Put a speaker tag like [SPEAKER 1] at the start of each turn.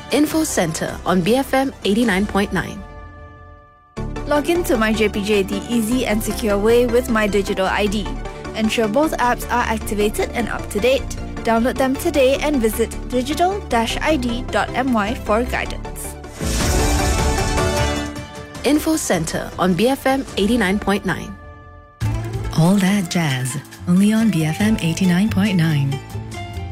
[SPEAKER 1] Info Center on BFM 89.9.
[SPEAKER 2] Log in to MyJPJ the easy and secure way with My Digital ID. Ensure both apps are activated and up to date. Download them today and visit digital-id.my for guidance.
[SPEAKER 1] Info Center on BFM 89.9.
[SPEAKER 3] All that jazz, only on BFM 89.9.